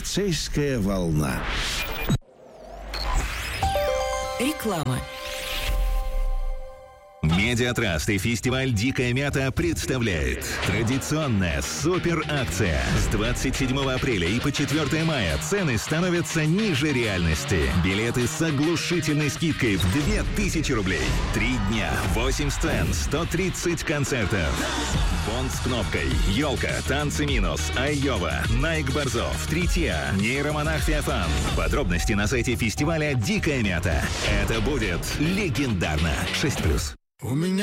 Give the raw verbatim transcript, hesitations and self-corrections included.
Полицейская волна. Реклама. Медиатраст и фестиваль «Дикая мята» представляет традиционная супер-акция. С двадцать седьмого апреля и по четвёртого мая цены становятся ниже реальности. Билеты с оглушительной скидкой в две тысячи рублей. Три дня, восемь сцен, сто тридцать концертов. Бонд с кнопкой, Елка, Танцы минус, Айова, Найк Борзов, Тритья, Нейромонах Феофан. Подробности на сайте фестиваля «Дикая мята». Это будет легендарно. шесть плюс. У меня